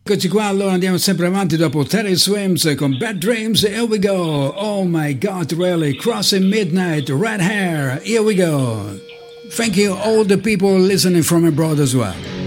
Eccoci qua, allora andiamo sempre avanti dopo Terry Swims con Bad Dreams, here we go, oh my god, really, Crossing Midnight, Red Hair, here we go. Thank you all the people listening from abroad as well.